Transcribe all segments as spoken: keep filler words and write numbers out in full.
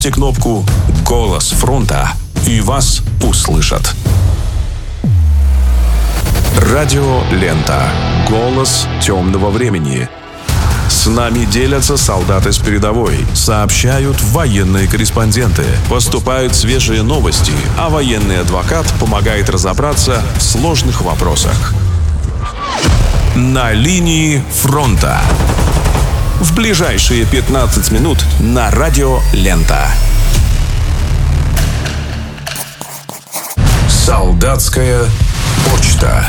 кнопку «Голос фронта» и вас услышат. Радио «Лента». Голос темного времени. С нами делятся солдаты с передовой, сообщают военные корреспонденты, поступают свежие новости, а военный адвокат помогает разобраться в сложных вопросах. На линии фронта. В ближайшие пятнадцать минут на радио «Лента». Солдатская почта.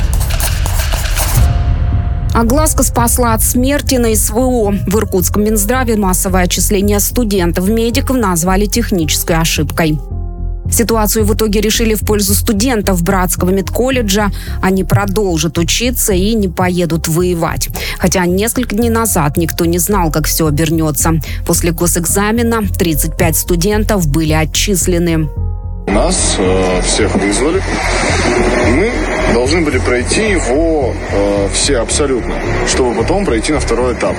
Огласка спасла от смерти на СВО. В Иркутском Минздраве массовое отчисление студентов-медиков назвали технической ошибкой. Ситуацию в итоге решили в пользу студентов Братского медколледжа. Они продолжат учиться и не поедут воевать. Хотя несколько дней назад никто не знал, как все обернется. После госэкзамена тридцать пять студентов были отчислены. Нас э, всех вызвали. Мы должны были пройти его э, все абсолютно, чтобы потом пройти на второй этап.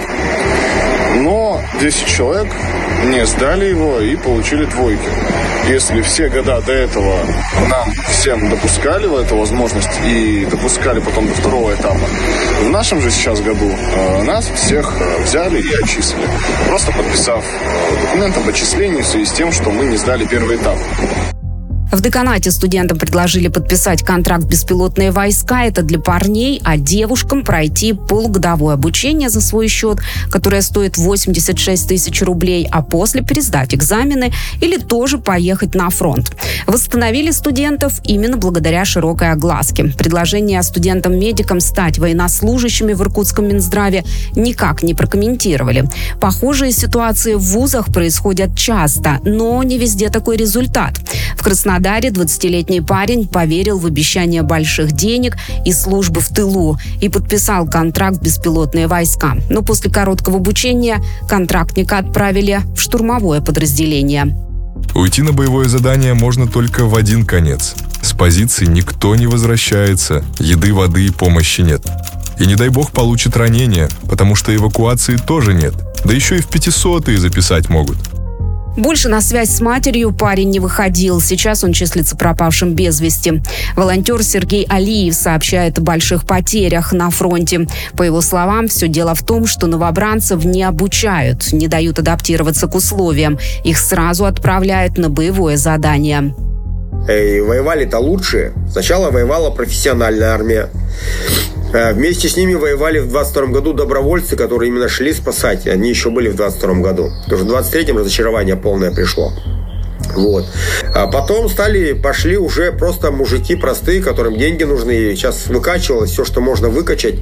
Но десять человек не сдали его и получили двойки. Если все года до этого нам всем допускали в эту возможность и допускали потом до второго этапа, в нашем же сейчас году э, нас всех э, взяли и отчислили, просто подписав э, документ об отчислении в связи с тем, что мы не сдали первый этап. В деканате студентам предложили подписать контракт «Беспилотные войска». Это для парней, а девушкам пройти полугодовое обучение за свой счет, которое стоит восемьдесят шесть тысяч рублей, а после пересдать экзамены или тоже поехать на фронт. Восстановили студентов именно благодаря широкой огласке. Предложение студентам-медикам стать военнослужащими в Иркутском Минздраве никак не прокомментировали. Похожие ситуации в вузах происходят часто, но не везде такой результат. В Краснодаре двадцатилетний парень поверил в обещание больших денег и службы в тылу и подписал контракт «Беспилотные войска». Но после короткого обучения контрактника отправили в штурмовое подразделение. Уйти на боевое задание можно только в один конец. С позиции никто не возвращается, еды, воды и помощи нет. И не дай бог получит ранение, потому что эвакуации тоже нет. Да еще и в пятисотые записать могут. Больше на связь с матерью парень не выходил. Сейчас он числится пропавшим без вести. Волонтер Сергей Алиев сообщает о больших потерях на фронте. По его словам, все дело в том, что новобранцев не обучают, не дают адаптироваться к условиям. Их сразу отправляют на боевое задание. И воевали-то лучше. Сначала воевала профессиональная армия. Вместе с ними воевали в двадцать втором году добровольцы, которые именно шли спасать. Они еще были в двадцать втором году. Потому что в двадцать третьем разочарование полное пришло. Вот. А потом стали, пошли уже просто мужики простые, которым деньги нужны. Сейчас выкачивалось все, что можно выкачать.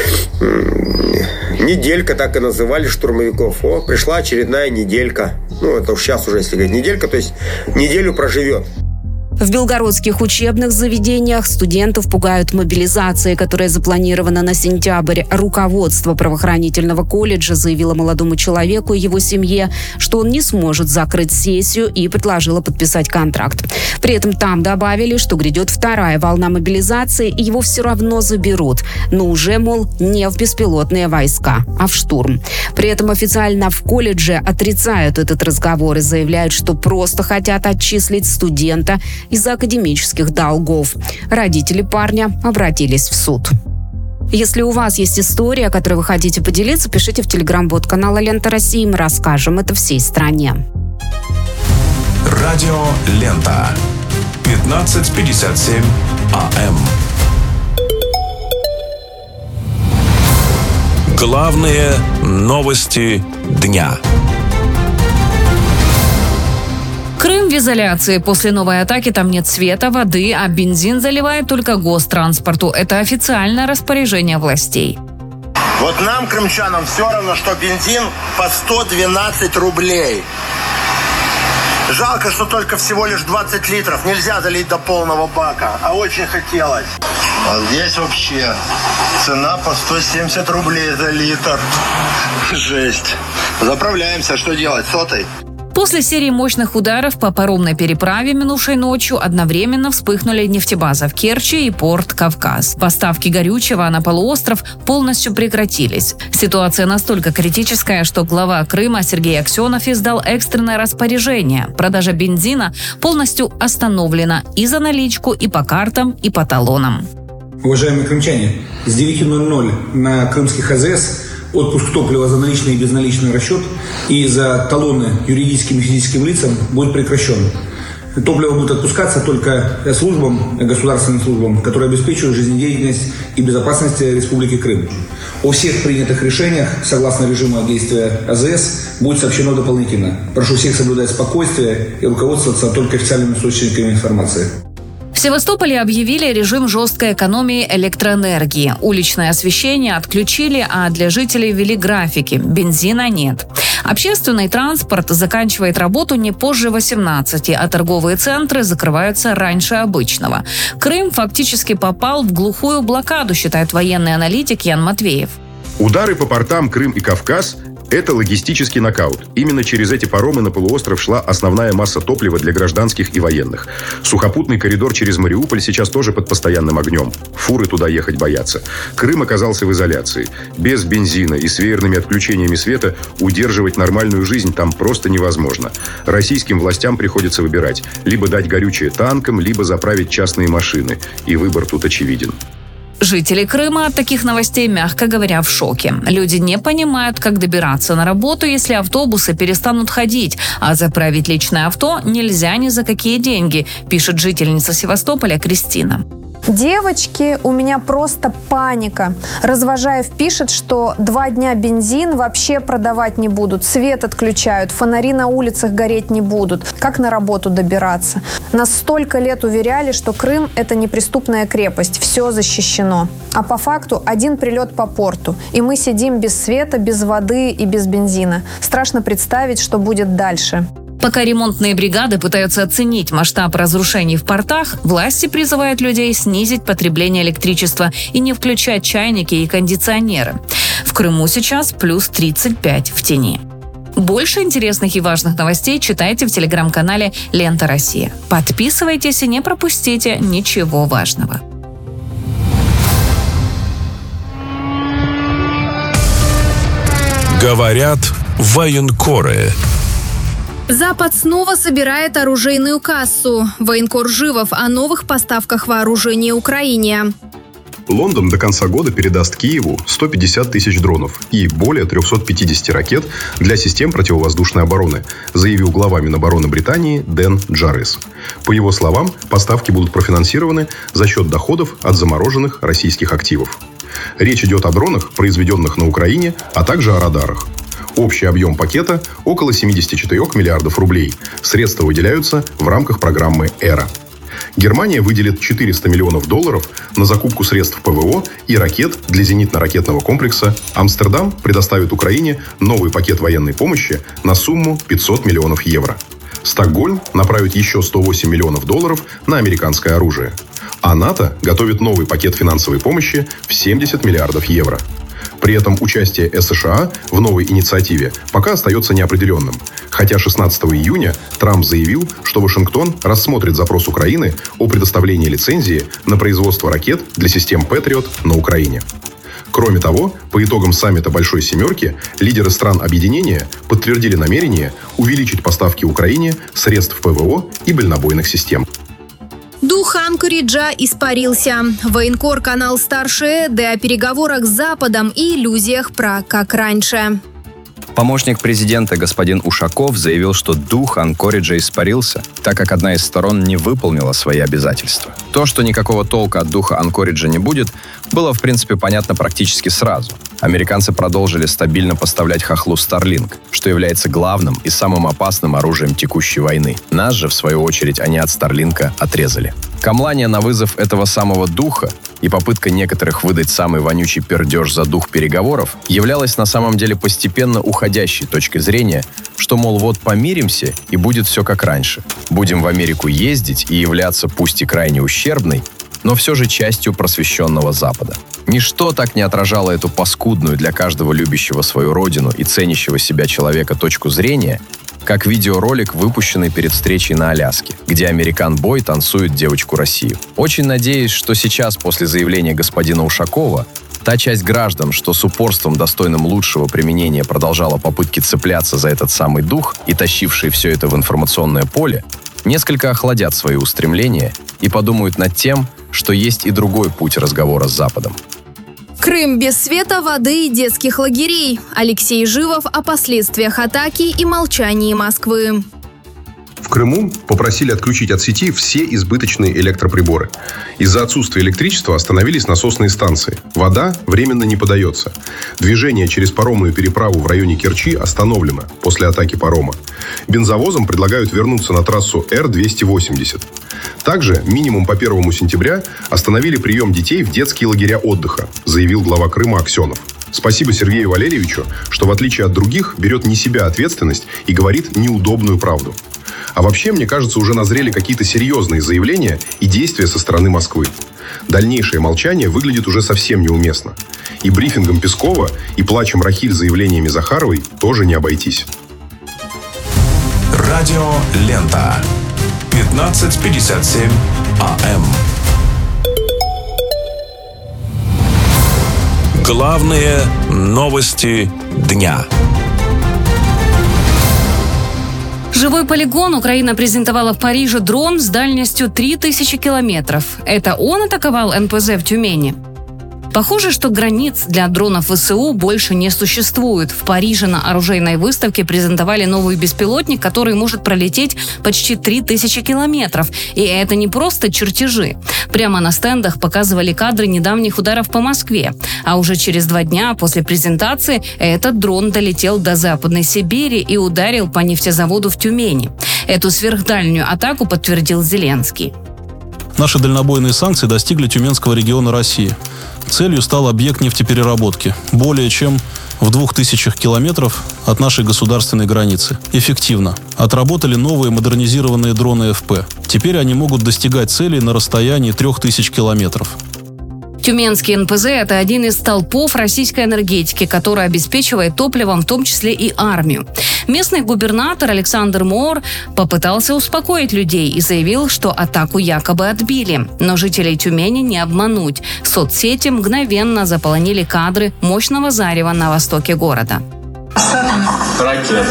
Неделька, так и называли штурмовиков. О, пришла очередная неделька. Ну, это уж сейчас уже, если говорить, неделька, то есть неделю проживет. В белгородских учебных заведениях студентов пугают мобилизацией, которая запланирована на сентябрь. Руководство правоохранительного колледжа заявило молодому человеку и его семье, что он не сможет закрыть сессию, и предложило подписать контракт. При этом там добавили, что грядет вторая волна мобилизации, и его все равно заберут. Но уже, мол, не в беспилотные войска, а в штурм. При этом официально в колледже отрицают этот разговор и заявляют, что просто хотят отчислить студента из-за академических долгов. Родители парня обратились в суд. Если у вас есть история, которой вы хотите поделиться, пишите в телеграм-бот канала «Лента России». Мы расскажем это всей стране. Радио «Лента». пятнадцать пятьдесят семь АМ. Главные новости дня. Крым в изоляции. После новой атаки там нет света, воды, а бензин заливает только гостранспорту. Это официальное распоряжение властей. Вот нам, крымчанам, все равно, что бензин по сто двенадцать рублей. Жалко, что только всего лишь двадцать литров. Нельзя залить до полного бака, а очень хотелось. А здесь вообще цена по сто семьдесят рублей за литр. Жесть. Заправляемся, что делать, сотой? После серии мощных ударов по паромной переправе минувшей ночью одновременно вспыхнули нефтебаза в Керчи и порт Кавказ. Поставки горючего на полуостров полностью прекратились. Ситуация настолько критическая, что глава Крыма Сергей Аксенов издал экстренное распоряжение. Продажа бензина полностью остановлена и за наличку, и по картам, и по талонам. Уважаемые крымчане, с девяти ноль-ноль на крымских АЗС отпуск топлива за наличный и безналичный расчет и за талоны юридическим и физическим лицам будет прекращен. Топливо будет отпускаться только службам, государственным службам, которые обеспечивают жизнедеятельность и безопасность Республики Крым. О всех принятых решениях, согласно режиму действия АЗС, будет сообщено дополнительно. Прошу всех соблюдать спокойствие и руководствоваться только официальными источниками информации. В Севастополе объявили режим жесткой экономии электроэнергии. Уличное освещение отключили, а для жителей ввели графики. Бензина нет. Общественный транспорт заканчивает работу не позже восемнадцати, а торговые центры закрываются раньше обычного. Крым фактически попал в глухую блокаду, считает военный аналитик Ян Матвеев. Удары по портам Крым и Кавказ – это логистический нокаут. Именно через эти паромы на полуостров шла основная масса топлива для гражданских и военных. Сухопутный коридор через Мариуполь сейчас тоже под постоянным огнем. Фуры туда ехать боятся. Крым оказался в изоляции. Без бензина и с веерными отключениями света удерживать нормальную жизнь там просто невозможно. Российским властям приходится выбирать: либо дать горючее танкам, либо заправить частные машины. И выбор тут очевиден. Жители Крыма от таких новостей, мягко говоря, в шоке. Люди не понимают, как добираться на работу, если автобусы перестанут ходить, а заправить личное авто нельзя ни за какие деньги, пишет жительница Севастополя Кристина. Девочки, у меня просто паника. Развожаев пишет, что два дня бензин вообще продавать не будут, свет отключают, фонари на улицах гореть не будут. Как на работу добираться? Нас столько лет уверяли, что Крым – это неприступная крепость, все защищено. А по факту один прилет по порту, и мы сидим без света, без воды и без бензина. Страшно представить, что будет дальше. Пока ремонтные бригады пытаются оценить масштаб разрушений в портах, власти призывают людей снизить потребление электричества и не включать чайники и кондиционеры. В Крыму сейчас плюс тридцать пять в тени. Больше интересных и важных новостей читайте в телеграм-канале «Лента Россия». Подписывайтесь и не пропустите ничего важного. Говорят военкоры. Запад снова собирает оружейную кассу. Военкор Живов о новых поставках вооружения Украине. Лондон до конца года передаст Киеву сто пятьдесят тысяч дронов и более триста пятьдесят ракет для систем противовоздушной обороны, заявил глава Минобороны Британии Дэн Джаррис. По его словам, поставки будут профинансированы за счет доходов от замороженных российских активов. Речь идет о дронах, произведенных на Украине, а также о радарах. Общий объем пакета – около семьдесят четыре миллиардов рублей. Средства выделяются в рамках программы «Эра». Германия выделит четыреста миллионов долларов на закупку средств ПВО и ракет для зенитно-ракетного комплекса. Амстердам предоставит Украине новый пакет военной помощи на сумму пятьсот миллионов евро. Стокгольм направит еще сто восемь миллионов долларов на американское оружие. А НАТО готовит новый пакет финансовой помощи в семьдесят миллиардов евро. При этом участие США в новой инициативе пока остается неопределенным. Хотя шестнадцатого июня Трамп заявил, что Вашингтон рассмотрит запрос Украины о предоставлении лицензии на производство ракет для систем Патриот на Украине. Кроме того, по итогам саммита Большой Семерки лидеры стран объединения подтвердили намерение увеличить поставки Украине средств ПВО и дальнобойных систем. Дух Анкориджа испарился. Военкор канал «Старший Эды» о переговорах с Западом и иллюзиях про «как раньше». Помощник президента господин Ушаков заявил, что дух Анкориджа испарился, так как одна из сторон не выполнила свои обязательства. То, что никакого толка от духа Анкориджа не будет, было, в принципе, понятно практически сразу. Американцы продолжили стабильно поставлять хохлу Starlink, что является главным и самым опасным оружием текущей войны. Нас же, в свою очередь, они от Старлинка отрезали. Камлание на вызов этого самого духа и попытка некоторых выдать самый вонючий пердеж за дух переговоров являлась на самом деле постепенно уходящей точкой зрения, что, мол, вот помиримся и будет все как раньше. Будем в Америку ездить и являться пусть и крайне ущербной, но все же частью просвещенного Запада. Ничто так не отражало эту паскудную для каждого любящего свою родину и ценящего себя человека точку зрения, как видеоролик, выпущенный перед встречей на Аляске, где американ-бой танцует девочку Россию. Очень надеюсь, что сейчас, после заявления господина Ушакова, та часть граждан, что с упорством, достойным лучшего применения, продолжала попытки цепляться за этот самый дух и тащившие все это в информационное поле, несколько охладят свои устремления и подумают над тем, что есть и другой путь разговора с Западом. Крым без света, воды и детских лагерей. Алексей Живов о последствиях атаки и молчании Москвы. В Крыму попросили отключить от сети все избыточные электроприборы. Из-за отсутствия электричества остановились насосные станции. Вода временно не подается. Движение через паромную переправу в районе Керчи остановлено после атаки парома. Бензовозам предлагают вернуться на трассу Эр двести восемьдесят. Также минимум по первому сентября остановили прием детей в детские лагеря отдыха, заявил глава Крыма Аксенов. Спасибо Сергею Валерьевичу, что в отличие от других берет не себя ответственность и говорит неудобную правду. А вообще, мне кажется, уже назрели какие-то серьезные заявления и действия со стороны Москвы. Дальнейшее молчание выглядит уже совсем неуместно. И брифингом Пескова, и плачем Рахиль заявлениями Захаровой тоже не обойтись. Радио Лента. пятнадцать пятьдесят семь АМ. Главные новости дня. Живой полигон. Украина презентовала в Париже дрон с дальностью три тысячи километров. Это он атаковал эн пэ зэ в Тюмени? Похоже, что границ для дронов вэ эс у больше не существует. В Париже на оружейной выставке презентовали новый беспилотник, который может пролететь почти три тысячи километров. И это не просто чертежи. Прямо на стендах показывали кадры недавних ударов по Москве. А уже через два дня после презентации этот дрон долетел до Западной Сибири и ударил по нефтезаводу в Тюмени. Эту сверхдальнюю атаку подтвердил Зеленский. Наши дальнобойные санкции достигли Тюменского региона России. Целью стал объект нефтепереработки, более чем в двух тысячах километров от нашей государственной границы. Эффективно. Отработали новые модернизированные дроны эф пэ. Теперь они могут достигать целей на расстоянии трех тысяч километров. Тюменский эн пэ зэ – это один из столпов российской энергетики, который обеспечивает топливом в том числе и армию. Местный губернатор Александр Моор попытался успокоить людей и заявил, что атаку якобы отбили. Но жителей Тюмени не обмануть. Соцсети мгновенно заполонили кадры мощного зарева на востоке города. Ракета.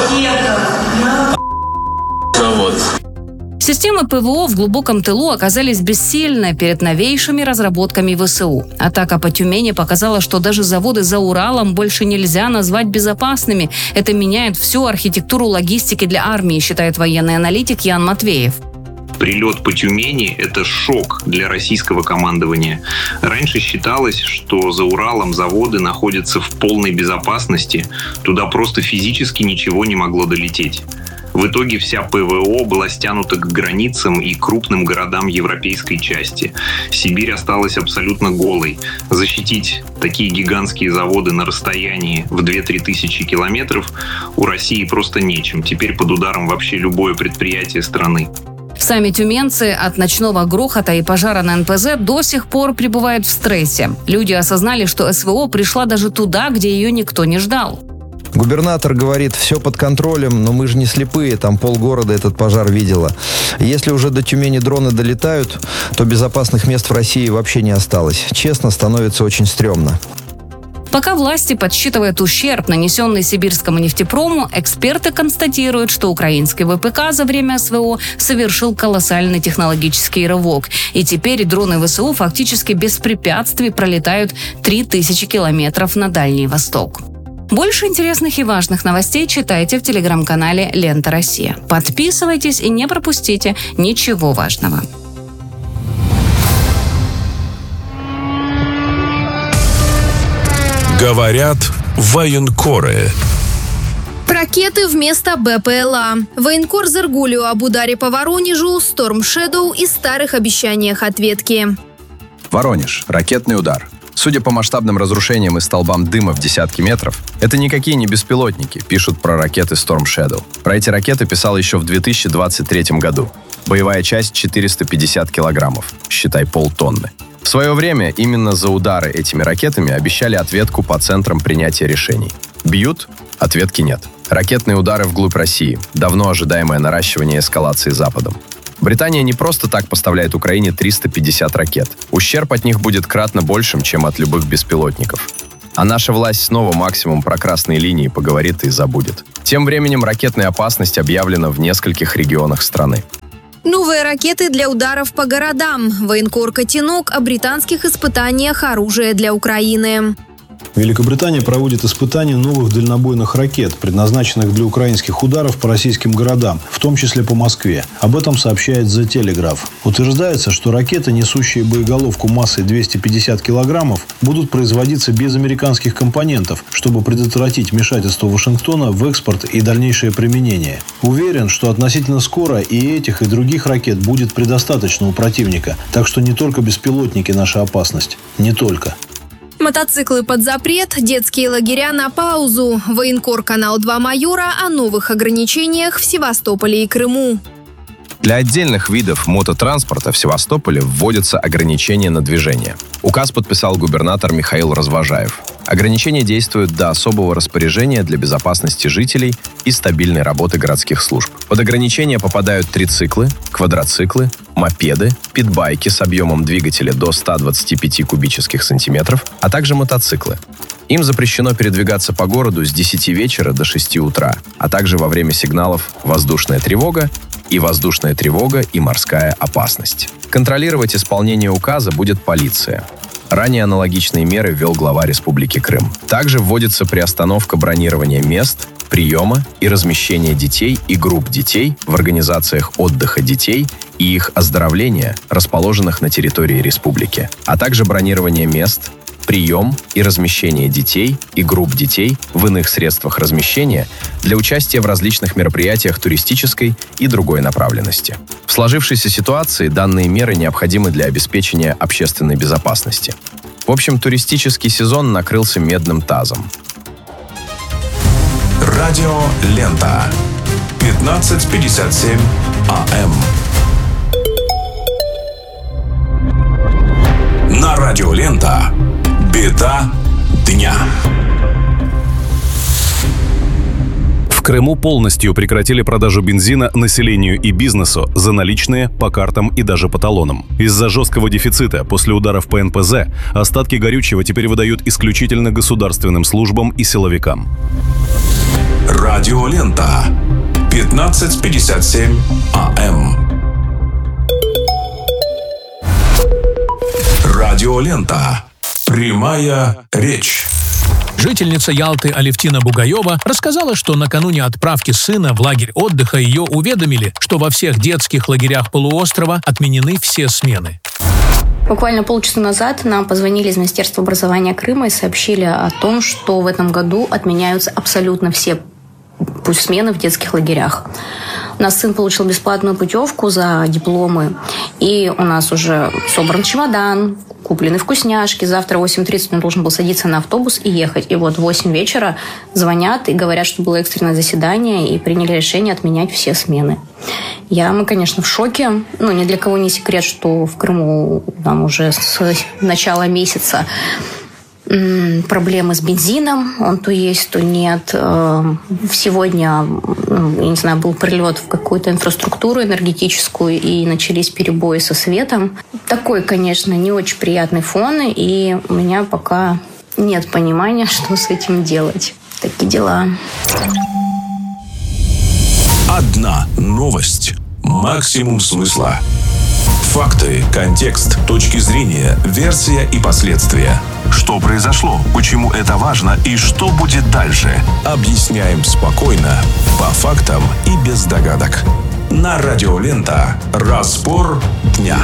Завод. Системы пэ вэ о в глубоком тылу оказались бессильны перед новейшими разработками вэ эс у. Атака по Тюмени показала, что даже заводы за Уралом больше нельзя назвать безопасными. Это меняет всю архитектуру логистики для армии, считает военный аналитик Ян Матвеев. Прилет по Тюмени – это шок для российского командования. Раньше считалось, что за Уралом заводы находятся в полной безопасности. Туда просто физически ничего не могло долететь. В итоге вся пэ вэ о была стянута к границам и крупным городам европейской части. Сибирь осталась абсолютно голой. Защитить такие гигантские заводы на расстоянии в две-три тысячи километров у России просто нечем. Теперь под ударом вообще любое предприятие страны. Сами тюменцы от ночного грохота и пожара на эн пэ зэ до сих пор пребывают в стрессе. Люди осознали, что эс вэ о пришла даже туда, где ее никто не ждал. Губернатор говорит, все под контролем, но мы же не слепые, там полгорода этот пожар видела. Если уже до Тюмени дроны долетают, то безопасных мест в России вообще не осталось. Честно, становится очень стрёмно. Пока власти подсчитывают ущерб, нанесенный сибирскому нефтепрому, эксперты констатируют, что украинский вэ пэ ка за время эс вэ о совершил колоссальный технологический рывок. И теперь дроны вэ эс у фактически без препятствий пролетают три тысячи километров на Дальний Восток. Больше интересных и важных новостей читайте в телеграм-канале «Лента Россия». Подписывайтесь и не пропустите ничего важного. Говорят военкоры. Ракеты вместо бэ пэ эл а. Военкор Зергулио об ударе по Воронежу, Storm Shadow и старых обещаниях ответки. Воронеж. Ракетный удар. Судя по масштабным разрушениям и столбам дыма в десятки метров, это никакие не беспилотники, пишут про ракеты Storm Shadow. Про эти ракеты писал еще в две тысячи двадцать третьем году. Боевая часть четыреста пятьдесят килограммов, считай полтонны. В свое время именно за удары этими ракетами обещали ответку по центрам принятия решений. Бьют Ответки нет. Ракетные удары вглубь России. Давно ожидаемое наращивание эскалации Западом. Британия не просто так поставляет Украине триста пятьдесят ракет. Ущерб от них будет кратно большим, чем от любых беспилотников. А наша власть снова максимум про красные линии поговорит и забудет. Тем временем ракетная опасность объявлена в нескольких регионах страны. Новые ракеты для ударов по городам. Военкор «Котенок» о британских испытаниях оружия для Украины. Великобритания проводит испытания новых дальнобойных ракет, предназначенных для украинских ударов по российским городам, в том числе по Москве. Об этом сообщает The Telegraph. Утверждается, что ракеты, несущие боеголовку массой двести пятьдесят килограммов, будут производиться без американских компонентов, чтобы предотвратить вмешательство Вашингтона в экспорт и дальнейшее применение. Уверен, что относительно скоро и этих, и других ракет будет предостаточно у противника, так что не только беспилотники наша опасность. Не только. Мотоциклы под запрет, детские лагеря на паузу. Военкор «Канал два Майора» о новых ограничениях в Севастополе и Крыму. Для отдельных видов мототранспорта в Севастополе вводятся ограничения на движение. Указ подписал губернатор Михаил Развожаев. Ограничения действуют до особого распоряжения для безопасности жителей и стабильной работы городских служб. Под ограничения попадают трициклы, квадроциклы, мопеды, питбайки с объемом двигателя до ста двадцати пяти кубических сантиметров, а также мотоциклы. Им запрещено передвигаться по городу с десяти вечера до шести утра, а также во время сигналов «воздушная тревога» и «воздушная тревога» и «морская опасность». Контролировать исполнение указа будет полиция. Ранее аналогичные меры ввел глава Республики Крым. Также вводится приостановка бронирования мест, приема и размещения детей и групп детей в организациях отдыха детей и их оздоровления, расположенных на территории республики, а также бронирование мест, прием и размещение детей и групп детей в иных средствах размещения для участия в различных мероприятиях туристической и другой направленности. В сложившейся ситуации данные меры необходимы для обеспечения общественной безопасности. В общем, туристический сезон накрылся медным тазом. Радио Лента. пятнадцать пятьдесят семь АМ. На Радио Лента. Беда дня. В Крыму полностью прекратили продажу бензина населению и бизнесу за наличные, по картам и даже по талонам. Из-за жесткого дефицита после ударов по эн пэ зэ остатки горючего теперь выдают исключительно государственным службам и силовикам. Радио Лента. пятнадцать пятьдесят семь АМ. Радио Лента. Прямая речь. Жительница Ялты Алевтина Бугаева рассказала, что накануне отправки сына в лагерь отдыха ее уведомили, что во всех детских лагерях полуострова отменены все смены. Буквально полчаса назад нам позвонили из Министерства образования Крыма и сообщили о том, что в этом году отменяются абсолютно все смены в детских лагерях. У нас сын получил бесплатную путевку за дипломы, и у нас уже собран чемодан, куплены вкусняшки. Завтра в восемь тридцать он должен был садиться на автобус и ехать. И вот в восемь вечера звонят и говорят, что было экстренное заседание, и приняли решение отменять все смены. Я, мы, конечно, в шоке. Ну, ни для кого не секрет, что в Крыму там уже с начала месяца проблемы с бензином, он то есть, то нет. Сегодня, я не знаю, был прилет в какую-то инфраструктуру энергетическую, и начались перебои со светом. Такой, конечно, не очень приятный фон, и у меня пока нет понимания, что с этим делать. Такие дела. Одна новость. Максимум смысла. Факты, контекст, точки зрения, версия и последствия. Что произошло, почему это важно и что будет дальше? Объясняем спокойно, по фактам и без догадок. На Радио Лента. Разбор дня.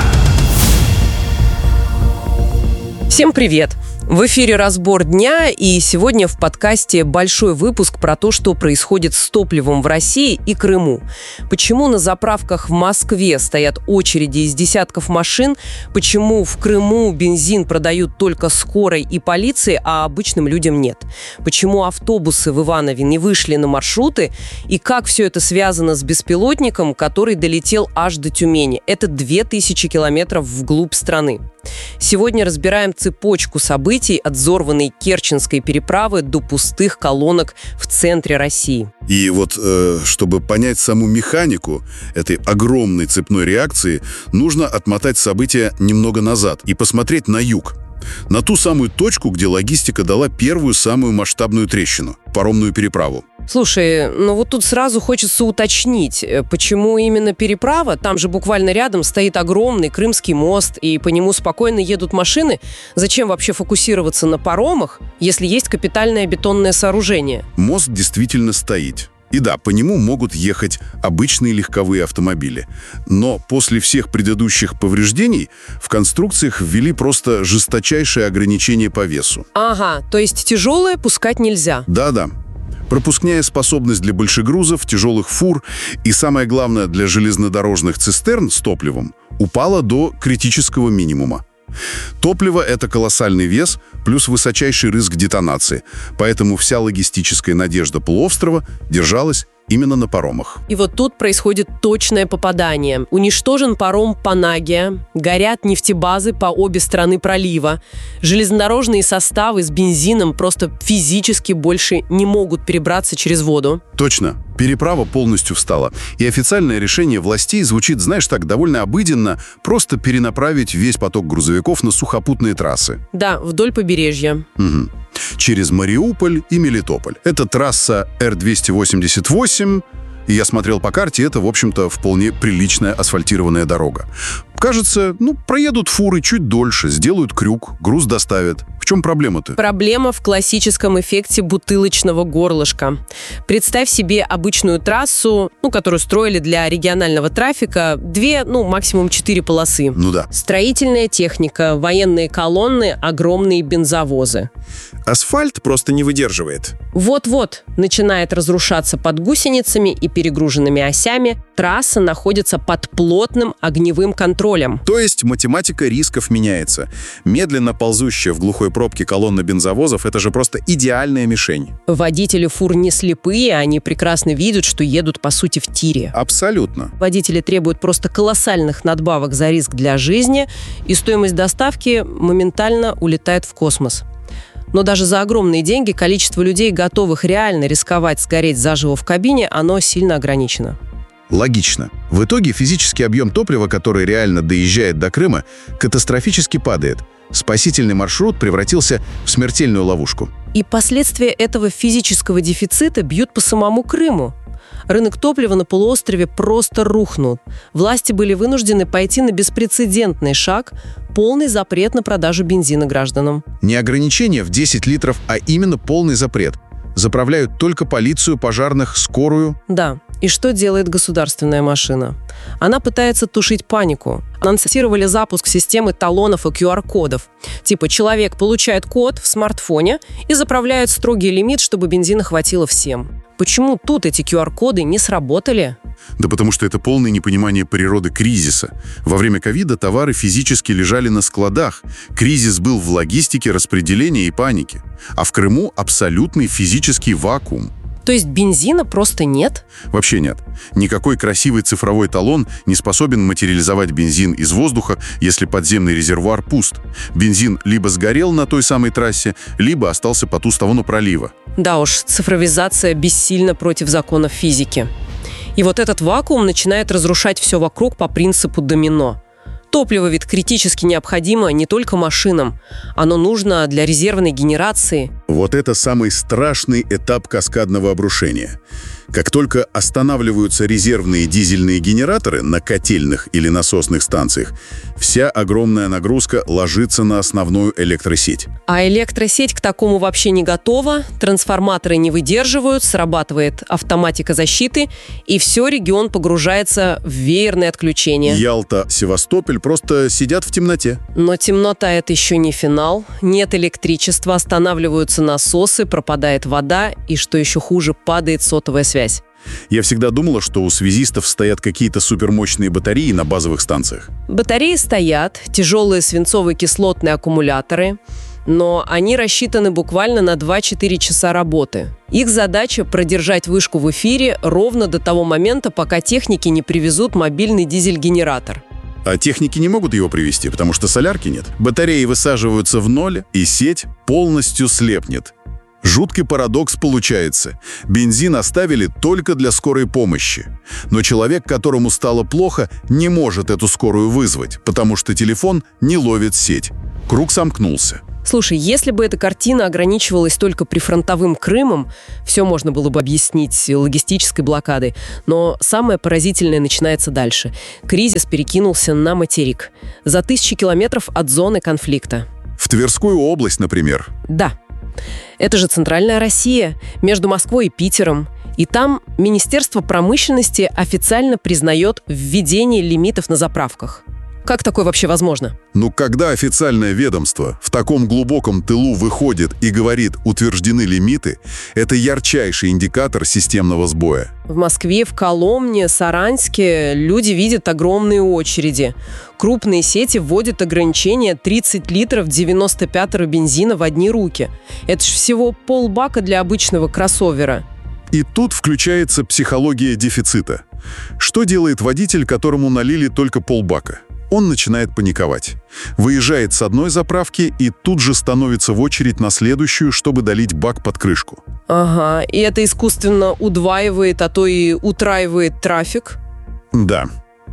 Всем привет! В эфире «Разбор дня», и сегодня в подкасте большой выпуск про то, что происходит с топливом в России и Крыму. Почему на заправках в Москве стоят очереди из десятков машин, почему в Крыму бензин продают только скорой и полиции, а обычным людям нет. Почему автобусы в Иванове не вышли на маршруты, и как все это связано с беспилотником, который долетел аж до Тюмени. Это две тысячи километров вглубь страны. Сегодня разбираем цепочку событий, десятилетий от взорванной Керченской переправы до пустых колонок в центре России. И вот, э, чтобы понять саму механику этой огромной цепной реакции, нужно отмотать события немного назад и посмотреть на юг. На ту самую точку, где логистика дала первую самую масштабную трещину – паромную переправу. Слушай, ну вот тут сразу хочется уточнить, почему именно переправа? Там же буквально рядом стоит огромный Крымский мост, и по нему спокойно едут машины. Зачем вообще фокусироваться на паромах, если есть капитальное бетонное сооружение? Мост действительно стоит. И да, по нему могут ехать обычные легковые автомобили. Но после всех предыдущих повреждений в конструкциях ввели просто жесточайшее ограничение по весу. Ага, то есть тяжелое пускать нельзя? Да-да. Пропускная способность для большегрузов, тяжелых фур и, самое главное, для железнодорожных цистерн с топливом упала до критического минимума. Топливо – это колоссальный вес плюс высочайший риск детонации, поэтому вся логистическая надежда полуострова держалась именно на паромах. И вот тут происходит точное попадание. Уничтожен паром Панагия, горят нефтебазы по обе стороны пролива. Железнодорожные составы с бензином просто физически больше не могут перебраться через воду. Точно. Переправа полностью встала. И официальное решение властей звучит, знаешь, так довольно обыденно, просто перенаправить весь поток грузовиков на сухопутные трассы. Да, вдоль побережья. Угу. Через Мариуполь и Мелитополь. Это трасса Эр двести восемьдесят восемь, и я смотрел по карте, это, в общем-то, вполне приличная асфальтированная дорога. Кажется, ну, проедут фуры чуть дольше, сделают крюк, груз доставят. В чем проблема-то? Проблема в классическом эффекте бутылочного горлышка. Представь себе обычную трассу, ну, которую строили для регионального трафика, две, ну, максимум четыре полосы. Ну да. Строительная техника, военные колонны, огромные бензовозы. Асфальт просто не выдерживает. Вот-вот начинает разрушаться под гусеницами и перегруженными осями. Трасса находится под плотным огневым контролем. То есть математика рисков меняется. Медленно ползущая в глухой пробке колонна бензовозов – это же просто идеальная мишень. Водители фур не слепые, они прекрасно видят, что едут, по сути, в тире. Абсолютно. Водители требуют просто колоссальных надбавок за риск для жизни, и стоимость доставки моментально улетает в космос. Но даже за огромные деньги количество людей, готовых реально рисковать сгореть заживо в кабине, оно сильно ограничено. Логично. В итоге физический объем топлива, который реально доезжает до Крыма, катастрофически падает. Спасительный маршрут превратился в смертельную ловушку. И последствия этого физического дефицита бьют по самому Крыму. Рынок топлива на полуострове просто рухнул. Власти были вынуждены пойти на беспрецедентный шаг – полный запрет на продажу бензина гражданам. Не ограничение в десять литров, а именно полный запрет. Заправляют только полицию, пожарных, скорую. Да. И что делает государственная машина? Она пытается тушить панику. Анонсировали запуск системы талонов и ку ар кодов. Типа человек получает код в смартфоне и заправляет строгий лимит, чтобы бензина хватило всем. Почему тут эти ку ар коды не сработали? Да потому что это полное непонимание природы кризиса. Во время ковида товары физически лежали на складах. Кризис был в логистике, распределении и панике. А в Крыму абсолютный физический вакуум. То есть бензина просто нет? Вообще нет. Никакой красивый цифровой талон не способен материализовать бензин из воздуха, если подземный резервуар пуст. Бензин либо сгорел на той самой трассе, либо остался по ту сторону пролива. Да уж, цифровизация бессильна против законов физики. И вот этот вакуум начинает разрушать все вокруг по принципу домино. Топливо ведь критически необходимо не только машинам. Оно нужно для резервной генерации. Вот это самый страшный этап каскадного обрушения. Как только останавливаются резервные дизельные генераторы на котельных или насосных станциях, вся огромная нагрузка ложится на основную электросеть. А электросеть к такому вообще не готова, трансформаторы не выдерживают, срабатывает автоматика защиты, и все, регион погружается в веерное отключение. Ялта, Севастополь просто сидят в темноте. Но темнота – это еще не финал. Нет электричества, останавливаются насосы, пропадает вода, и, что еще хуже, падает сотовая связь. Я всегда думала, что у связистов стоят какие-то супермощные батареи на базовых станциях. Батареи стоят, тяжелые свинцовые кислотные аккумуляторы, но они рассчитаны буквально на два-четыре часа работы. Их задача – продержать вышку в эфире ровно до того момента, пока техники не привезут мобильный дизель-генератор. А техники не могут его привести, потому что солярки нет. Батареи высаживаются в ноль, и сеть полностью слепнет. Жуткий парадокс получается. Бензин оставили только для скорой помощи. Но человек, которому стало плохо, не может эту скорую вызвать, потому что телефон не ловит сеть. Круг сомкнулся. Слушай, если бы эта картина ограничивалась только прифронтовым Крымом, все можно было бы объяснить логистической блокадой. Но самое поразительное начинается дальше. Кризис перекинулся на материк. За тысячи километров от зоны конфликта. В Тверскую область, например. Да. Это же центральная Россия, между Москвой и Питером. И там Министерство промышленности официально признает введение лимитов на заправках. Как такое вообще возможно? Ну, когда официальное ведомство в таком глубоком тылу выходит и говорит «утверждены лимиты», это ярчайший индикатор системного сбоя. В Москве, в Коломне, Саранске люди видят огромные очереди. Крупные сети вводят ограничение тридцать литров девяносто пятого бензина в одни руки. Это ж всего полбака для обычного кроссовера. И тут включается психология дефицита. Что делает водитель, которому налили только полбака? Он начинает паниковать. Выезжает с одной заправки и тут же становится в очередь на следующую, чтобы долить бак под крышку. Ага, и это искусственно удваивает, а то и утраивает трафик? Да.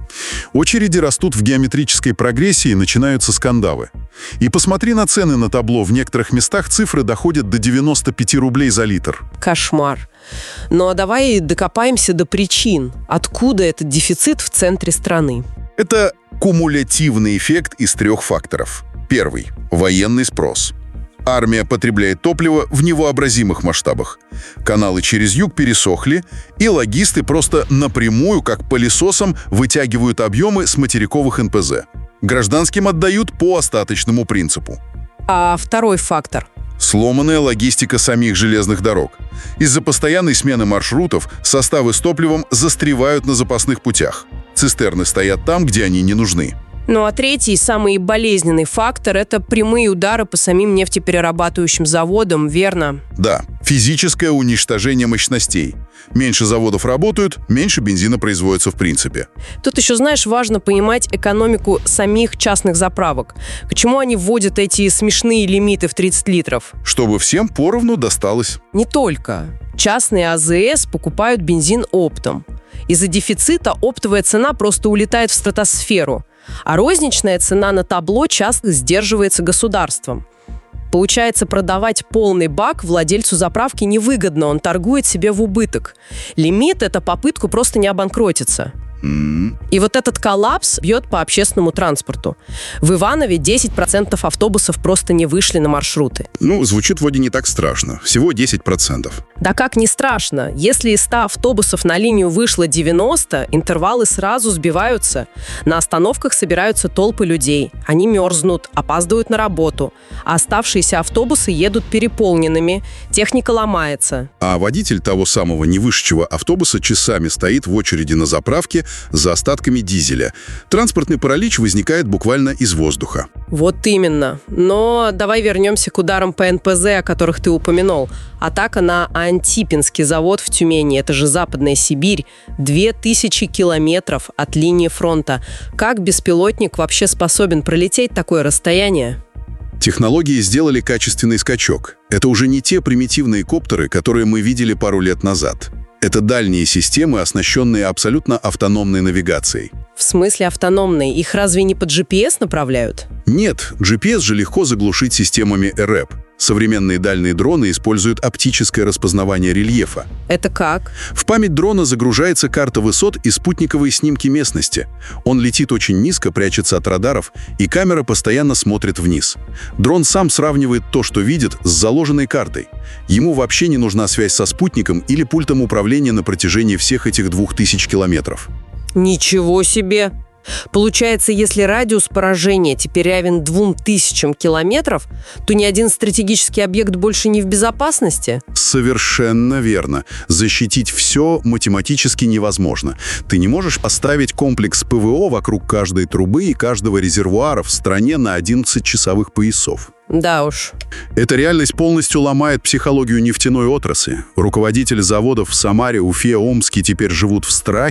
Очереди растут в геометрической прогрессии, начинаются скандалы. И посмотри на цены на табло. В некоторых местах цифры доходят до девяноста пяти рублей за литр. Кошмар. Ну а давай докопаемся до причин. Откуда этот дефицит в центре страны? Это кумулятивный эффект из трех факторов. Первый – военный спрос. Армия потребляет топливо в невообразимых масштабах. Каналы через юг пересохли, и логисты просто напрямую, как пылесосом, вытягивают объемы с материковых эн пэ зэ. Гражданским отдают по остаточному принципу. А второй фактор? Сломанная логистика самих железных дорог. Из-за постоянной смены маршрутов составы с топливом застревают на запасных путях. Цистерны стоят там, где они не нужны. Ну а третий, самый болезненный фактор – это прямые удары по самим нефтеперерабатывающим заводам, верно? Да, физическое уничтожение мощностей. Меньше заводов работают, меньше бензина производится в принципе. Тут еще, знаешь, важно понимать экономику самих частных заправок. Почему они вводят эти смешные лимиты в тридцать литров? Чтобы всем поровну досталось. Не только. Частные а зэ эс покупают бензин оптом. Из-за дефицита оптовая цена просто улетает в стратосферу, а розничная цена на табло часто сдерживается государством. Получается, продавать полный бак владельцу заправки невыгодно, он торгует себе в убыток. Лимит – это попытку просто не обанкротиться. Mm. И вот этот коллапс бьет по общественному транспорту. В Иванове десять процентов автобусов просто не вышли на маршруты. Ну, звучит вроде не так страшно. Всего десять процентов. Да как не страшно? Если из ста автобусов на линию вышло девяносто, интервалы сразу сбиваются. На остановках собираются толпы людей. Они мерзнут, опаздывают на работу. А оставшиеся автобусы едут переполненными. Техника ломается. А водитель того самого невышедшего автобуса часами стоит в очереди на заправке за остатками дизеля. Транспортный паралич возникает буквально из воздуха. Вот именно. Но давай вернемся к ударам по эн пэ зэ, о которых ты упомянул. Атака на Антипинский завод в Тюмени. Это же Западная Сибирь. Две тысячи километров от линии фронта. Как беспилотник вообще способен пролететь такое расстояние? Технологии сделали качественный скачок. Это уже не те примитивные коптеры, которые мы видели пару лет назад. Это дальние системы, оснащенные абсолютно автономной навигацией. В смысле автономной? Их разве не под джи пи эс направляют? Нет, джи пи эс же легко заглушить системами эр и пи. Современные дальние дроны используют оптическое распознавание рельефа. Это как? В память дрона загружается карта высот и спутниковые снимки местности. Он летит очень низко, прячется от радаров, и камера постоянно смотрит вниз. Дрон сам сравнивает то, что видит, с заложенной картой. Ему вообще не нужна связь со спутником или пультом управления на протяжении всех этих двух тысяч километров. Ничего себе! Получается, если радиус поражения теперь равен двум тысячам километров, то ни один стратегический объект больше не в безопасности? Совершенно верно. Защитить все математически невозможно. Ты не можешь поставить комплекс пэ вэ о вокруг каждой трубы и каждого резервуара в стране на одиннадцать часовых поясов. Да уж. Эта реальность полностью ломает психологию нефтяной отрасли. Руководители заводов в Самаре, Уфе, Омске теперь живут в страхе.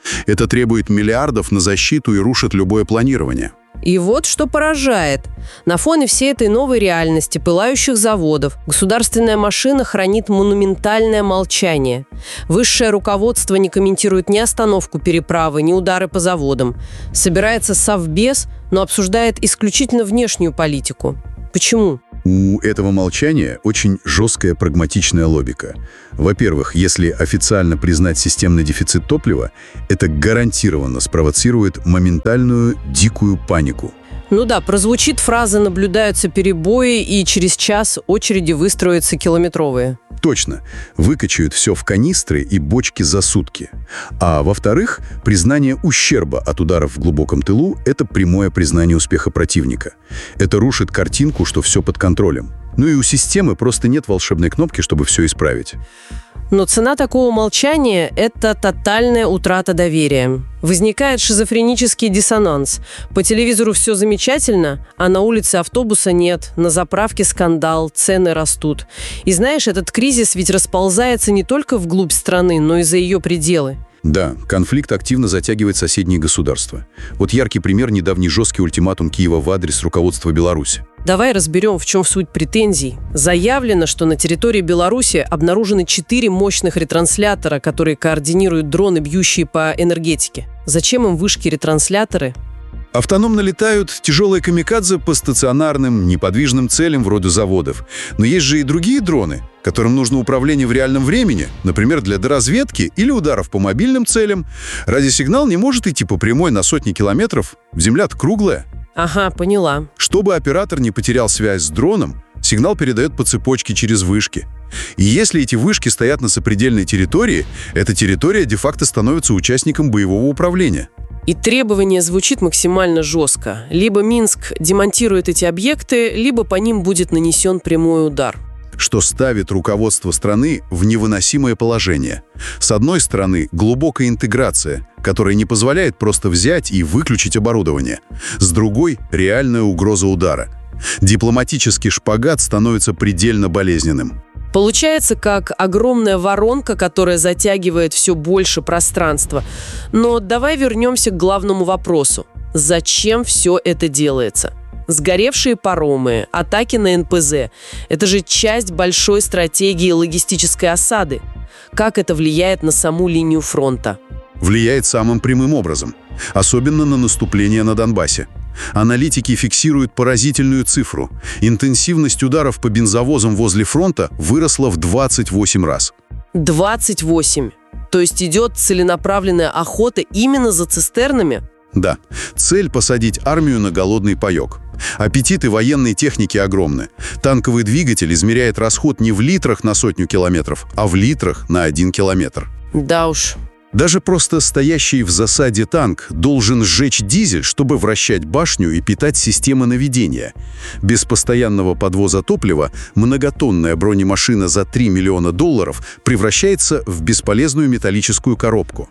Это требует миллиардов на защиту и рушит любое планирование. И вот что поражает. На фоне всей этой новой реальности, пылающих заводов, государственная машина хранит монументальное молчание. Высшее руководство не комментирует ни остановку переправы, ни удары по заводам. Собирается совбез, но обсуждает исключительно внешнюю политику. Почему? У этого молчания очень жесткая прагматичная логика. Во-первых, если официально признать системный дефицит топлива, это гарантированно спровоцирует моментальную дикую панику. Ну да, прозвучит фраза «наблюдаются перебои, и через час очереди выстроятся километровые». Точно. Выкачают все в канистры и бочки за сутки. А во-вторых, признание ущерба от ударов в глубоком тылу – это прямое признание успеха противника. Это рушит картинку, что все под контролем. Ну и у системы просто нет волшебной кнопки, чтобы все исправить. Но цена такого молчания – это тотальная утрата доверия. Возникает шизофренический диссонанс. По телевизору все замечательно, а на улице автобуса нет, на заправке скандал, цены растут. И знаешь, этот кризис ведь расползается не только вглубь страны, но и за ее пределы. Да, конфликт активно затягивает соседние государства. Вот яркий пример – недавний жесткий ультиматум Киева в адрес руководства Беларуси. Давай разберем, в чем суть претензий. Заявлено, что на территории Беларуси обнаружены четыре мощных ретранслятора, которые координируют дроны, бьющие по энергетике. Зачем им вышки-ретрансляторы? Автономно летают тяжелые камикадзе по стационарным, неподвижным целям вроде заводов. Но есть же и другие дроны, которым нужно управление в реальном времени, например, для доразведки или ударов по мобильным целям. Радиосигнал не может идти по прямой на сотни километров, Земля-то круглая. Ага, поняла. Чтобы оператор не потерял связь с дроном, сигнал передает по цепочке через вышки. И если эти вышки стоят на сопредельной территории, эта территория де-факто становится участником боевого управления. И требование звучит максимально жестко. Либо Минск демонтирует эти объекты, либо по ним будет нанесен прямой удар. Что ставит руководство страны в невыносимое положение. С одной стороны, глубокая интеграция, которая не позволяет просто взять и выключить оборудование. С другой – реальная угроза удара. Дипломатический шпагат становится предельно болезненным. Получается, как огромная воронка, которая затягивает все больше пространства. Но давай вернемся к главному вопросу. Зачем все это делается? Сгоревшие паромы, атаки на эн пэ зэ – это же часть большой стратегии логистической осады. Как это влияет на саму линию фронта? Влияет самым прямым образом. Особенно на наступление на Донбассе. Аналитики фиксируют поразительную цифру. Интенсивность ударов по бензовозам возле фронта выросла в двадцать восемь раз. двадцать восемь? То есть идет целенаправленная охота именно за цистернами? Да. Цель – посадить армию на голодный паёк. Аппетиты военной техники огромны. Танковый двигатель измеряет расход не в литрах на сотню километров, а в литрах на один километр. Да уж. Даже просто стоящий в засаде танк должен сжечь дизель, чтобы вращать башню и питать системы наведения. Без постоянного подвоза топлива многотонная бронемашина за три миллиона долларов превращается в бесполезную металлическую коробку.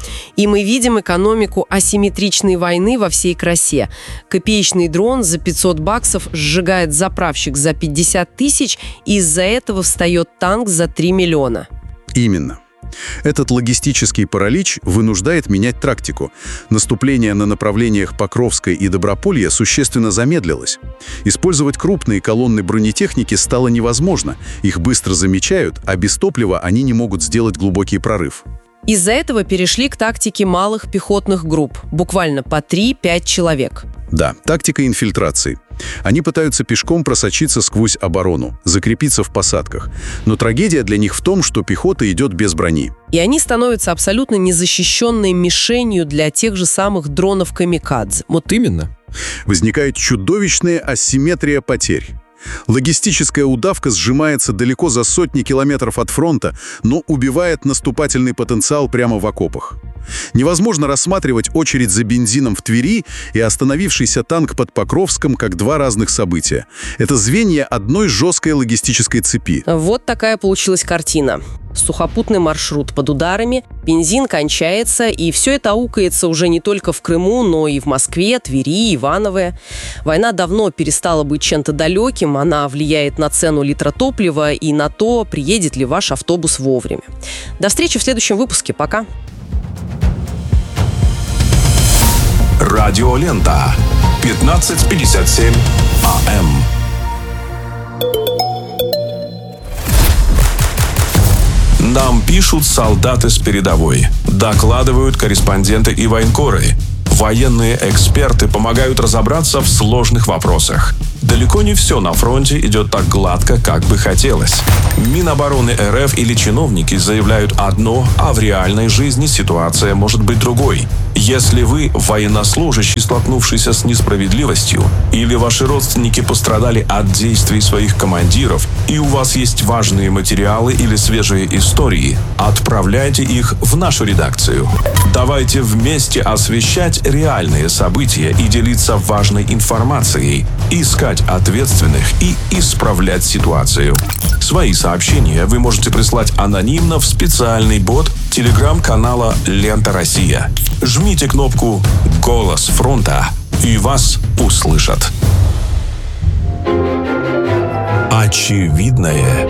И мы видим экономику асимметричной войны во всей красе. Копеечный дрон за пятьсот баксов сжигает заправщик за пятьдесят тысяч, и из-за этого встает танк за три миллиона. Именно. Этот логистический паралич вынуждает менять тактику. Наступление на направлениях Покровской и Доброполья существенно замедлилось. Использовать крупные колонны бронетехники стало невозможно. Их быстро замечают, а без топлива они не могут сделать глубокий прорыв. Из-за этого перешли к тактике малых пехотных групп, буквально по три-пять человек. Да, тактика инфильтрации. Они пытаются пешком просочиться сквозь оборону, закрепиться в посадках. Но трагедия для них в том, что пехота идет без брони. И они становятся абсолютно незащищенной мишенью для тех же самых дронов «Камикадзе». Вот именно. Возникает чудовищная асимметрия потерь. Логистическая удавка сжимается далеко за сотни километров от фронта, но убивает наступательный потенциал прямо в окопах. Невозможно рассматривать очередь за бензином в Твери и остановившийся танк под Покровском как два разных события. Это звенья одной жесткой логистической цепи. Вот такая получилась картина. Сухопутный маршрут под ударами, бензин кончается, и все это аукается уже не только в Крыму, но и в Москве, Твери, Иваново. Война давно перестала быть чем-то далеким, она влияет на цену литра топлива и на то, приедет ли ваш автобус вовремя. До встречи в следующем выпуске. Пока! Радиолента. пятнадцать пятьдесят семь АМ. Нам пишут солдаты с передовой. Докладывают корреспонденты и военкоры. Военные эксперты помогают разобраться в сложных вопросах. Далеко не все на фронте идет так гладко, как бы хотелось. Минобороны РФ или чиновники заявляют одно, а в реальной жизни ситуация может быть другой. Если вы военнослужащий, столкнувшийся с несправедливостью, или ваши родственники пострадали от действий своих командиров, и у вас есть важные материалы или свежие истории, отправляйте их в нашу редакцию. Давайте вместе освещать реальные события и делиться важной информацией, искать ответственных и исправлять ситуацию. Свои сообщения вы можете прислать анонимно в специальный бот телеграм-канала «Лента Россия». Жмите кнопку «Голос фронта» и вас услышат. Очевидное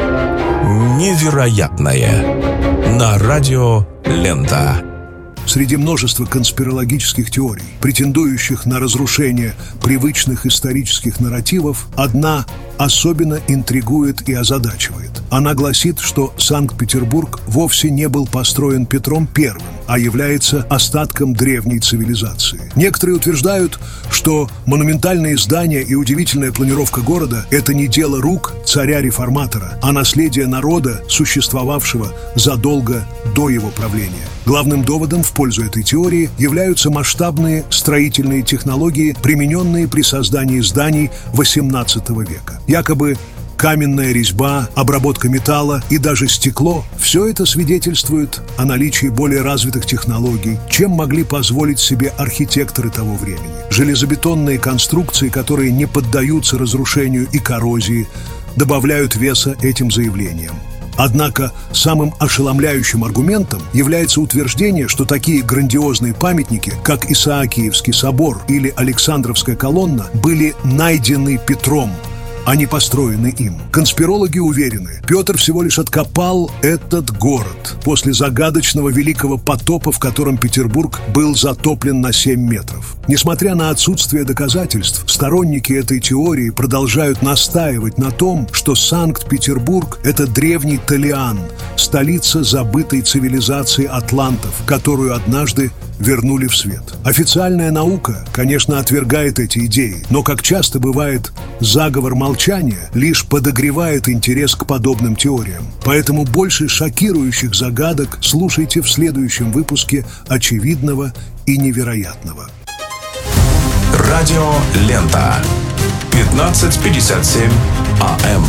невероятное на радио «Лента». Среди множества конспирологических теорий, претендующих на разрушение привычных исторических нарративов, одна особенно интригует и озадачивает. Она гласит, что Санкт-Петербург вовсе не был построен Петром Первым, а является остатком древней цивилизации. Некоторые утверждают, что монументальные здания и удивительная планировка города – это не дело рук царя-реформатора, а наследие народа, существовавшего задолго до его правления. Главным доводом в пользу этой теории являются масштабные строительные технологии, примененные при создании зданий восемнадцатого века. Якобы каменная резьба, обработка металла и даже стекло – все это свидетельствует о наличии более развитых технологий, чем могли позволить себе архитекторы того времени. Железобетонные конструкции, которые не поддаются разрушению и коррозии, добавляют веса этим заявлениям. Однако самым ошеломляющим аргументом является утверждение, что такие грандиозные памятники, как Исаакиевский собор или Александровская колонна, были найдены Петром, а не построены им. Конспирологи уверены, Петр всего лишь откопал этот город после загадочного великого потопа, в котором Петербург был затоплен на семь метров. Несмотря на отсутствие доказательств, сторонники этой теории продолжают настаивать на том, что Санкт-Петербург – это древний Талиан, столица забытой цивилизации атлантов, которую однажды вернули в свет. Официальная наука, конечно, отвергает эти идеи, но, как часто бывает, заговор молчания лишь подогревает интерес к подобным теориям. Поэтому больше шокирующих загадок слушайте в следующем выпуске «Очевидного и невероятного». Радио «Лента». пятнадцать пятьдесят семь АМ.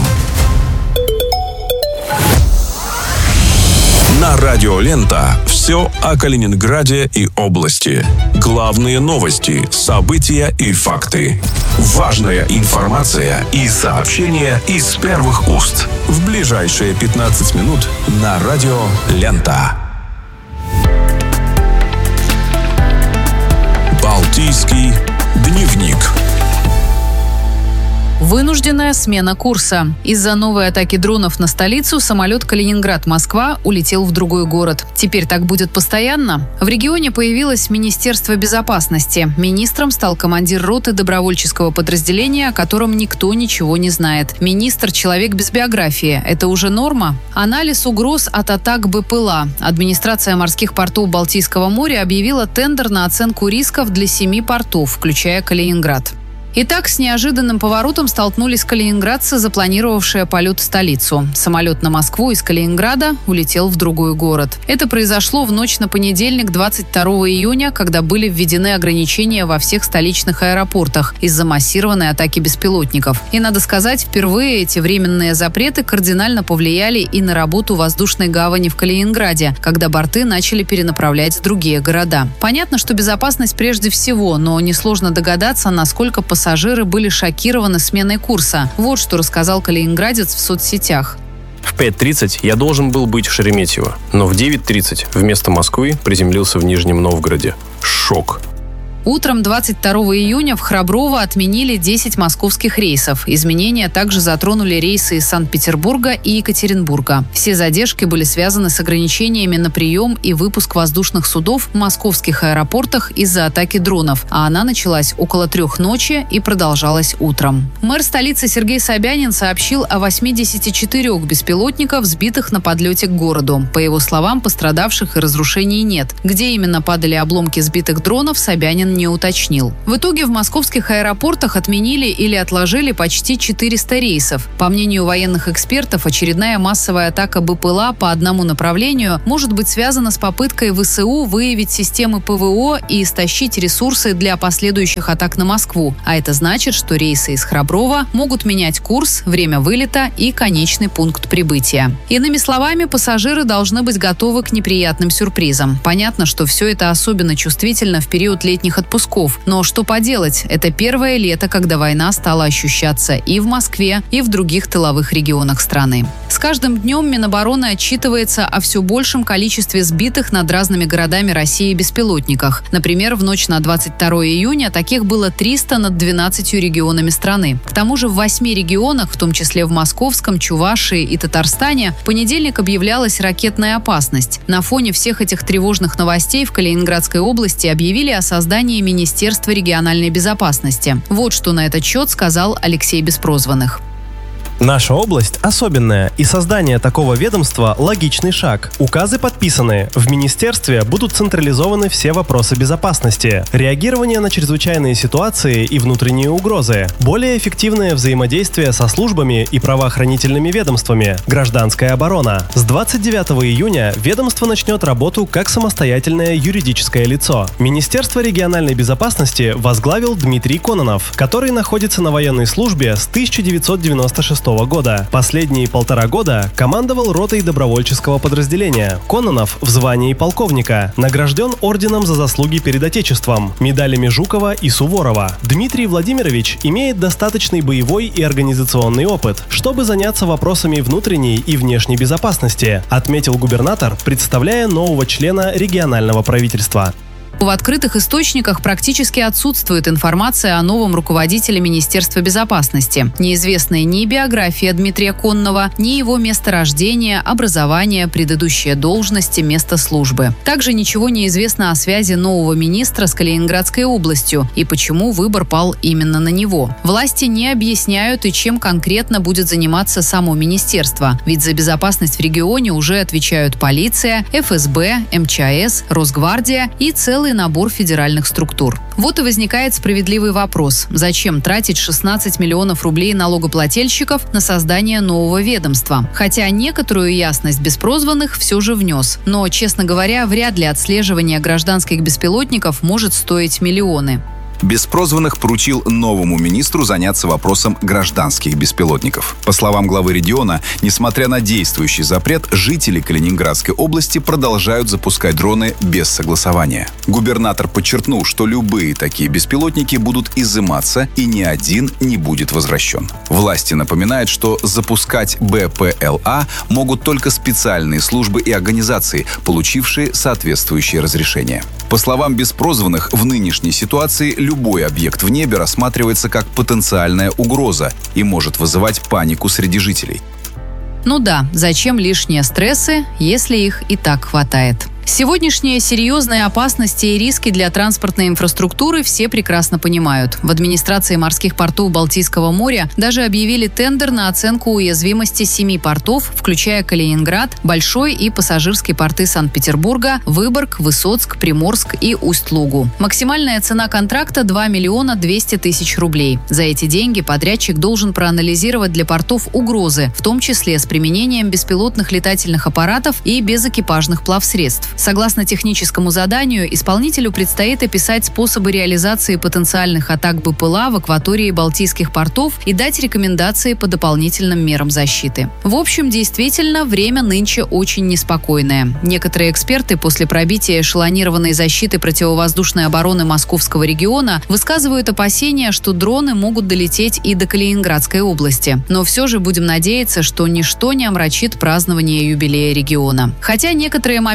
На радио «Лента» все о Калининграде и области. Главные новости, события и факты. Важная информация и сообщения из первых уст. В ближайшие пятнадцать минут на радио «Лента». Балтийский дневник. Вынужденная смена курса. Из-за новой атаки дронов на столицу самолет Калининград-Москва улетел в другой город. Теперь так будет постоянно? В регионе появилось Министерство безопасности. Министром стал командир роты добровольческого подразделения, о котором никто ничего не знает. Министр – человек без биографии. Это уже норма? Анализ угроз от атак БПЛА. Администрация морских портов Балтийского моря объявила тендер на оценку рисков для семи портов, включая Калининград. Итак, с неожиданным поворотом столкнулись калининградцы, запланировавшие полет в столицу. Самолет на Москву из Калининграда улетел в другой город. Это произошло в ночь на понедельник, двадцать второго июня, когда были введены ограничения во всех столичных аэропортах из-за массированной атаки беспилотников. И, надо сказать, впервые эти временные запреты кардинально повлияли и на работу воздушной гавани в Калининграде, когда борты начали перенаправлять в другие города. Понятно, что безопасность прежде всего, но несложно догадаться, насколько пассажиры Пассажиры были шокированы сменой курса. Вот что рассказал калининградец в соцсетях. В пять тридцать я должен был быть в Шереметьево, но в девять тридцать вместо Москвы приземлился в Нижнем Новгороде. Шок. Утром двадцать второго июня в Храброво отменили десять московских рейсов. Изменения также затронули рейсы из Санкт-Петербурга и Екатеринбурга. Все задержки были связаны с ограничениями на прием и выпуск воздушных судов в московских аэропортах из-за атаки дронов, а она началась около трех ночи и продолжалась утром. Мэр столицы Сергей Собянин сообщил о восьмидесяти четырёх беспилотниках, сбитых на подлете к городу. По его словам, пострадавших и разрушений нет. Где именно падали обломки сбитых дронов, Собянин не уточнил. В итоге в московских аэропортах отменили или отложили почти четыреста рейсов. По мнению военных экспертов, очередная массовая атака БПЛА по одному направлению может быть связана с попыткой ВСУ выявить системы ПВО и истощить ресурсы для последующих атак на Москву. А это значит, что рейсы из Храброва могут менять курс, время вылета и конечный пункт прибытия. Иными словами, пассажиры должны быть готовы к неприятным сюрпризам. Понятно, что все это особенно чувствительно в период летних отпусков. Но что поделать, это первое лето, когда война стала ощущаться и в Москве, и в других тыловых регионах страны. С каждым днем Минобороны отчитывается о все большем количестве сбитых над разными городами России беспилотниках. Например, в ночь на двадцать второго июня таких было триста над двенадцатью регионами страны. К тому же в восьми регионах, в том числе в Московском, Чувашии и Татарстане, в понедельник объявлялась ракетная опасность. На фоне всех этих тревожных новостей в Калининградской области объявили о создании Министерства региональной безопасности. Вот что на этот счет сказал Алексей Беспрозванных. Наша область особенная, и создание такого ведомства – логичный шаг. Указы подписаны. В министерстве будут централизованы все вопросы безопасности, реагирование на чрезвычайные ситуации и внутренние угрозы, более эффективное взаимодействие со службами и правоохранительными ведомствами, гражданская оборона. С двадцать девятого июня ведомство начнет работу как самостоятельное юридическое лицо. Министерство региональной безопасности возглавил Дмитрий Кононов, который находится на военной службе с тысяча девятьсот девяносто шестого года. Последние полтора года командовал ротой добровольческого подразделения. Кононов в звании полковника. Награжден орденом за заслуги перед Отечеством, медалями Жукова и Суворова. Дмитрий Владимирович имеет достаточный боевой и организационный опыт, чтобы заняться вопросами внутренней и внешней безопасности, отметил губернатор, представляя нового члена регионального правительства. В открытых источниках практически отсутствует информация о новом руководителе Министерства безопасности. Неизвестны ни биография Дмитрия Коннова, ни его место рождения, образование, предыдущие должности, место службы. Также ничего не известно о связи нового министра с Калининградской областью и почему выбор пал именно на него. Власти не объясняют и чем конкретно будет заниматься само министерство, ведь за безопасность в регионе уже отвечают полиция, эф эс бэ, эм че а эс, Росгвардия и целый набор федеральных структур. Вот и возникает справедливый вопрос: зачем тратить шестнадцать миллионов рублей налогоплательщиков на создание нового ведомства? Хотя некоторую ясность Беспрозванных все же внес. Но, честно говоря, вряд ли отслеживание гражданских беспилотников может стоить миллионы. Беспрозванных поручил новому министру заняться вопросом гражданских беспилотников. По словам главы региона, несмотря на действующий запрет, жители Калининградской области продолжают запускать дроны без согласования. Губернатор подчеркнул, что любые такие беспилотники будут изыматься и ни один не будет возвращен. Власти напоминают, что запускать бэ пэ эл а могут только специальные службы и организации, получившие соответствующее разрешение. По словам Беспрозванных, в нынешней ситуации любой объект в небе рассматривается как потенциальная угроза и может вызывать панику среди жителей. Ну да, зачем лишние стрессы, если их и так хватает? Сегодняшние серьезные опасности и риски для транспортной инфраструктуры все прекрасно понимают. В администрации морских портов Балтийского моря даже объявили тендер на оценку уязвимости семи портов, включая Калининград, Большой и пассажирские порты Санкт-Петербурга, Выборг, Высоцк, Приморск и Усть-Лугу. Максимальная цена контракта – два миллиона двести тысяч рублей. За эти деньги подрядчик должен проанализировать для портов угрозы, в том числе с применением беспилотных летательных аппаратов и безэкипажных плавсредств. Согласно техническому заданию, исполнителю предстоит описать способы реализации потенциальных атак бэ пэ эл а в акватории Балтийских портов и дать рекомендации по дополнительным мерам защиты. В общем, действительно, время нынче очень неспокойное. Некоторые эксперты после пробития эшелонированной защиты противовоздушной обороны Московского региона высказывают опасения, что дроны могут долететь и до Калининградской области. Но все же будем надеяться, что ничто не омрачит празднование юбилея региона. Хотя некоторые моменты все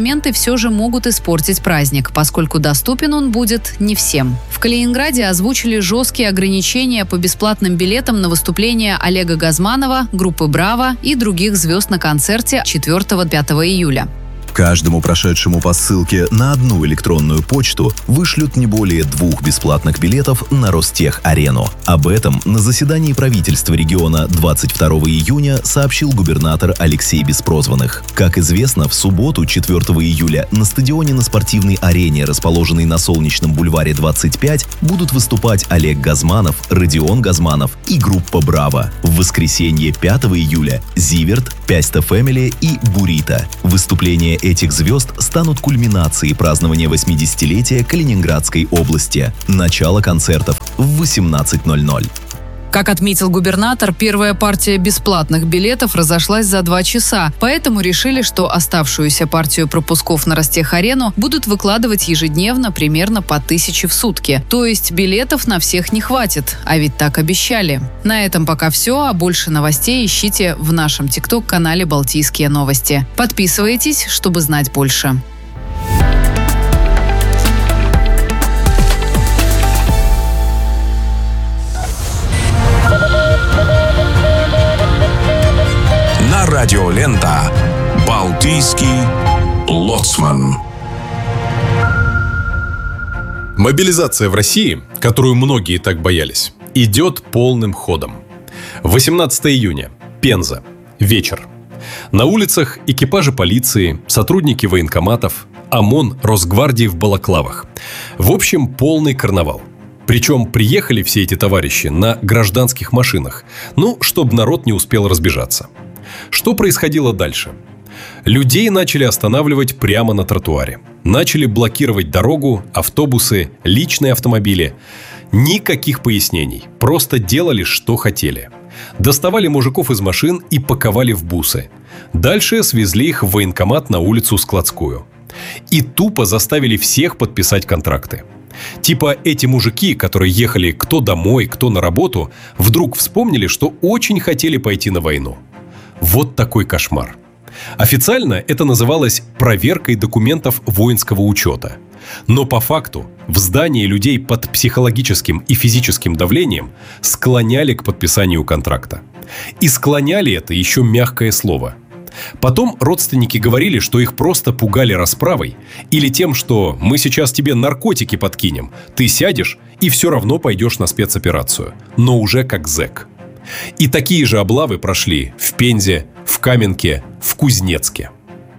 все же могут испортить праздник, поскольку доступен он будет не всем. В Калининграде озвучили жесткие ограничения по бесплатным билетам на выступления Олега Газманова, группы «Браво» и других звезд на концерте четвёртого-пятого июля. Каждому прошедшему по ссылке на одну электронную почту вышлют не более двух бесплатных билетов на Ростех-арену. Об этом на заседании правительства региона двадцать второго июня сообщил губернатор Алексей Беспрозванных. Как известно, в субботу, четвёртого июля, на стадионе на спортивной арене, расположенной на Солнечном бульваре двадцать пять, будут выступать Олег Газманов, Родион Газманов и группа «Браво». В воскресенье, пятого июля, Зиверт, Пяста Фэмили и Бурито. Выступление этих звезд станут кульминацией празднования восьмидесятилетия Калининградской области. Начало концертов в восемнадцать ноль ноль. Как отметил губернатор, первая партия бесплатных билетов разошлась за два часа, поэтому решили, что оставшуюся партию пропусков на Ростех-арену будут выкладывать ежедневно примерно по тысяче в сутки. То есть билетов на всех не хватит, а ведь так обещали. На этом пока все, а больше новостей ищите в нашем тикток-канале «Балтийские новости». Подписывайтесь, чтобы знать больше. Радиолента «Балтийский лоцман». Мобилизация в России, которую многие так боялись, идет полным ходом. восемнадцатого июня. Пенза. Вечер. На улицах экипажи полиции, сотрудники военкоматов, ОМОН, Росгвардии в балаклавах. В общем, полный карнавал. Причем приехали все эти товарищи на гражданских машинах, ну, чтобы народ не успел разбежаться. Что происходило дальше? Людей начали останавливать прямо на тротуаре. Начали блокировать дорогу, автобусы, личные автомобили. Никаких пояснений. Просто делали, что хотели. Доставали мужиков из машин и паковали в бусы. Дальше свезли их в военкомат на улицу Складскую. И тупо заставили всех подписать контракты. Типа эти мужики, которые ехали кто домой, кто на работу, вдруг вспомнили, что очень хотели пойти на войну. Вот такой кошмар. Официально это называлось проверкой документов воинского учета. Но по факту в здании людей под психологическим и физическим давлением склоняли к подписанию контракта. И склоняли это еще мягкое слово. Потом родственники говорили, что их просто пугали расправой или тем, что мы сейчас тебе наркотики подкинем, ты сядешь и все равно пойдешь на спецоперацию, но уже как зэк. И такие же облавы прошли в Пензе, в Каменке, в Кузнецке.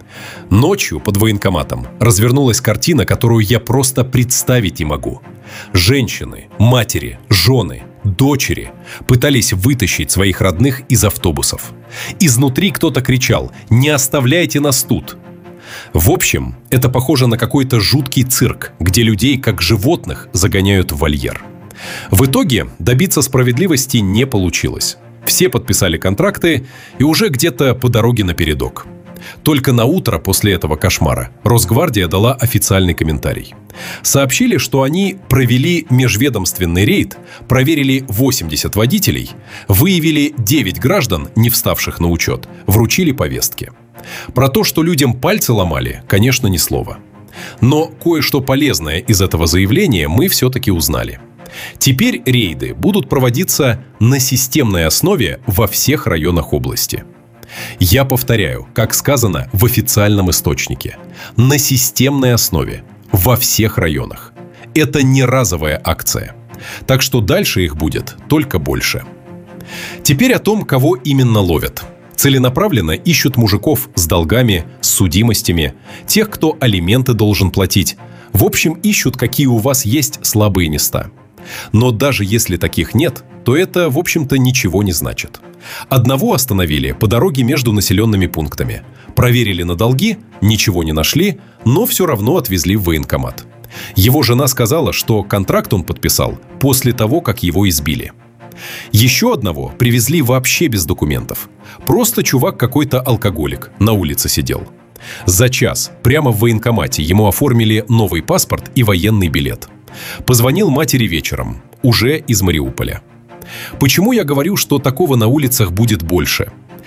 Ночью под военкоматом развернулась картина, которую я просто представить не могу. Женщины, матери, жены, дочери пытались вытащить своих родных из автобусов. Изнутри кто-то кричал: «Не оставляйте нас тут!». В общем, это похоже на какой-то жуткий цирк, где людей, как животных, загоняют в вольер. В итоге добиться справедливости не получилось. Все подписали контракты и уже где-то по дороге напередок. Только на утро после этого кошмара Росгвардия дала официальный комментарий. Сообщили, что они провели межведомственный рейд, проверили восемьдесят водителей, выявили девять граждан, не вставших на учет, вручили повестки. Про то, что людям пальцы ломали, конечно, ни слова. Но кое-что полезное из этого заявления мы все-таки узнали. Теперь рейды будут проводиться на системной основе во всех районах области. Я повторяю, как сказано в официальном источнике. На системной основе во всех районах. Это не разовая акция. Так что дальше их будет только больше. Теперь о том, кого именно ловят. Целенаправленно ищут мужиков с долгами, с судимостями, тех, кто алименты должен платить. В общем, ищут, какие у вас есть слабые места. Но даже если таких нет, то это, в общем-то, ничего не значит. Одного остановили по дороге между населенными пунктами. Проверили на долги, ничего не нашли, но все равно отвезли в военкомат. Его жена сказала, что контракт он подписал после того, как его избили. Еще одного привезли вообще без документов. Просто чувак какой-то алкоголик, на улице сидел. За час прямо в военкомате ему оформили новый паспорт и военный билет. Позвонил матери вечером, уже из Мариуполя. Почему я говорю, что такого на улицах будет больше?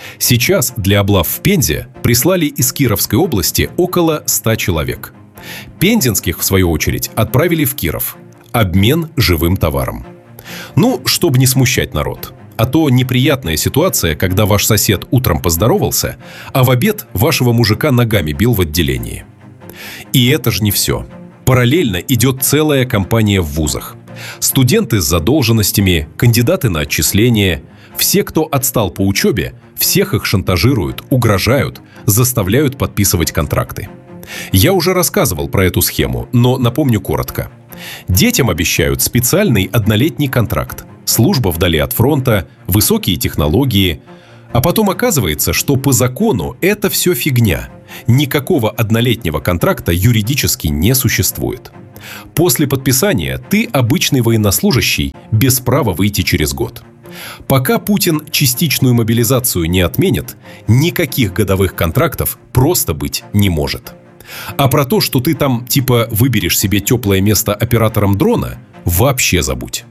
Сейчас для облав в Пензе прислали из Кировской области около ста человек. Пензенских, в свою очередь, отправили в Киров. Обмен живым товаром. Ну, чтобы не смущать народ. А то неприятная ситуация, когда ваш сосед утром поздоровался, а в обед вашего мужика ногами бил в отделении. И это же не все. Параллельно идет целая кампания в вузах. Студенты с задолженностями, кандидаты на отчисление. Все, кто отстал по учебе, всех их шантажируют, угрожают, заставляют подписывать контракты. Я уже рассказывал про эту схему, но напомню коротко. Детям обещают специальный однолетний контракт, служба вдали от фронта, высокие технологии. А потом оказывается, что по закону это все фигня. Никакого однолетнего контракта юридически не существует. После подписания ты обычный военнослужащий без права выйти через год. Пока Путин частичную мобилизацию не отменит, никаких годовых контрактов просто быть не может. А про то, что ты там типа выберешь себе теплое место оператором дрона, вообще забудь.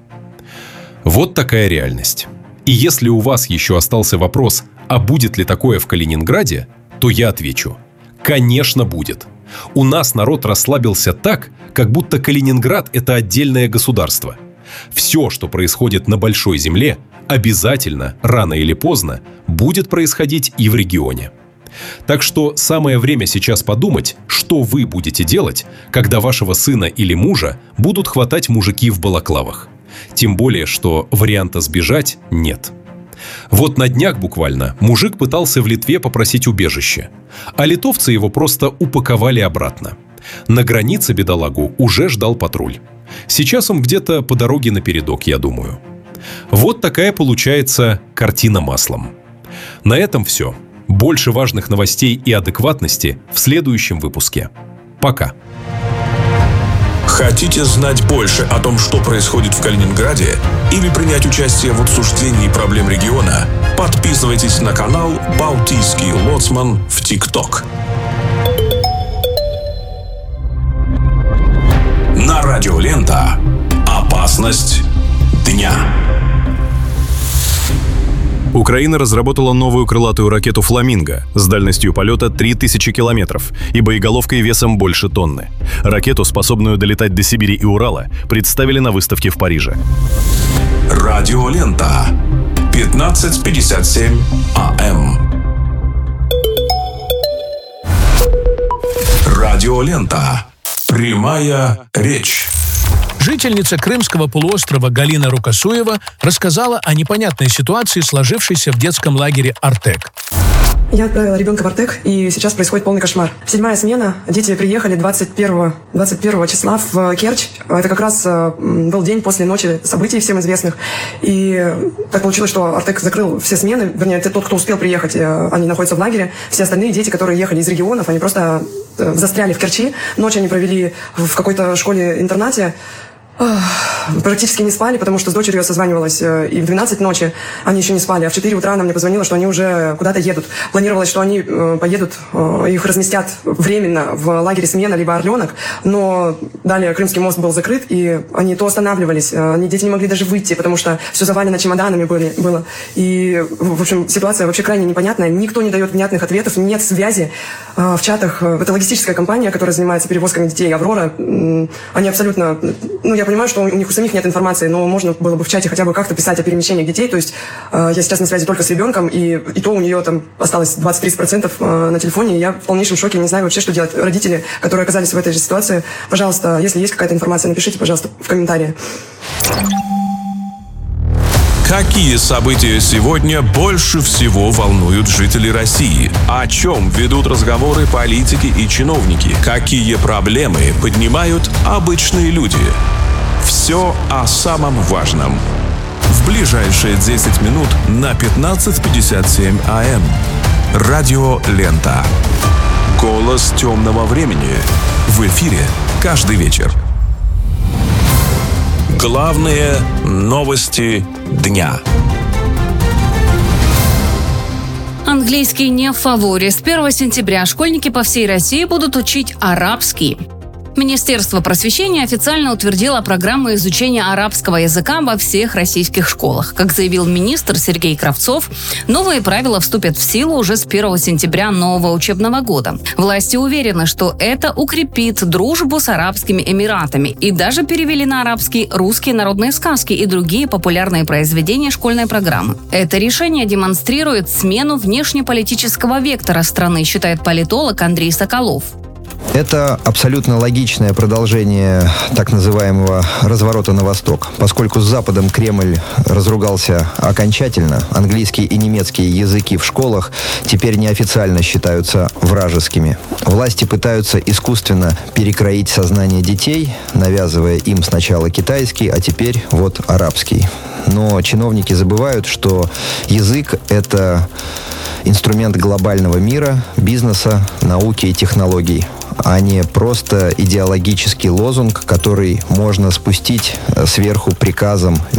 Вот такая реальность. И если у вас еще остался вопрос, а будет ли такое в Калининграде, то я отвечу. Конечно, будет. У нас народ расслабился так, как будто Калининград – это отдельное государство. Все, что происходит на большой земле, обязательно, рано или поздно, будет происходить и в регионе. Так что самое время сейчас подумать, что вы будете делать, когда вашего сына или мужа будут хватать мужики в балаклавах. Тем более, что варианта сбежать нет. Вот на днях буквально мужик пытался в Литве попросить убежище, а литовцы его просто упаковали обратно. На границе бедолагу уже ждал патруль. Сейчас он где-то по дороге напередок, я думаю. Вот такая получается картина маслом. На этом все. Больше важных новостей и адекватности в следующем выпуске. Пока. Хотите знать больше о том, что происходит в Калининграде, или принять участие в обсуждении проблем региона? Подписывайтесь на канал «Балтийский лоцман» в ТикТок. На радио Лента. Опасность дня. Украина разработала новую крылатую ракету «Фламинго» с дальностью полета три тысячи километров и боеголовкой весом больше тонны. Ракету, способную долетать до Сибири и Урала, представили на выставке в Париже. Радио Лента. пятнадцать пятьдесят семь АМ. Радио Лента. Прямая речь. Жительница Крымского полуострова Галина Рукосуева рассказала о непонятной ситуации, сложившейся в детском лагере «Артек». Я отправила ребенка в Артек, и сейчас происходит полный кошмар. Седьмая смена. Дети приехали двадцать первого, двадцать первого числа в Керчь. Это как раз был день после ночи событий всем известных. И так получилось, что Артек закрыл все смены. Вернее, тот, кто успел приехать, они находятся в лагере. Все остальные дети, которые ехали из регионов, они просто застряли в Керчи. Ночь они провели в какой-то школе-интернате. Практически не спали, потому что с дочерью я созванивалась, и в двенадцать ночи они еще не спали, а в четыре утра она мне позвонила, что они уже куда-то едут. Планировалось, что они поедут, их разместят временно в лагере «Смена» либо «Орленок», но далее Крымский мост был закрыт, и они то останавливались, они, дети не могли даже выйти, потому что все завалено чемоданами были, было. И, в общем, ситуация вообще крайне непонятная, никто не дает внятных ответов, нет связи в чатах. Это логистическая компания, которая занимается перевозками детей, «Аврора», они абсолютно... Ну, я понимаю, что у них у самих нет информации, но можно было бы в чате хотя бы как-то писать о перемещении детей. То есть э, я сейчас на связи только с ребенком, и, и то у нее там осталось двадцать-тридцать процентов э, на телефоне, и я в полнейшем шоке, не знаю вообще, что делать. Родители, которые оказались в этой же ситуации, пожалуйста, если есть какая-то информация, напишите, пожалуйста, в комментарии. Какие события сегодня больше всего волнуют жителей России? О чем ведут разговоры политики и чиновники? Какие проблемы поднимают обычные люди? Все о самом важном. В ближайшие десять минут на пятнадцать пятьдесят семь АМ. Радио Лента. Голос темного времени. В эфире каждый вечер. Главные новости дня. Английский не в фаворе. С первого сентября школьники по всей России будут учить арабский. Министерство просвещения официально утвердило программу изучения арабского языка во всех российских школах. Как заявил министр Сергей Кравцов, новые правила вступят в силу уже с первого сентября нового учебного года. Власти уверены, что это укрепит дружбу с Арабскими Эмиратами, и даже перевели на арабский русские народные сказки и другие популярные произведения школьной программы. Это решение демонстрирует смену внешнеполитического вектора страны, считает политолог Андрей Соколов. Это абсолютно логичное продолжение так называемого разворота на восток. Поскольку с Западом Кремль разругался окончательно, английский и немецкий языки в школах теперь неофициально считаются вражескими. Власти пытаются искусственно перекроить сознание детей, навязывая им сначала китайский, а теперь вот арабский. Но чиновники забывают, что язык – это инструмент глобального мира, бизнеса, науки и технологий, а не просто идеологический лозунг, который можно спустить сверху приказом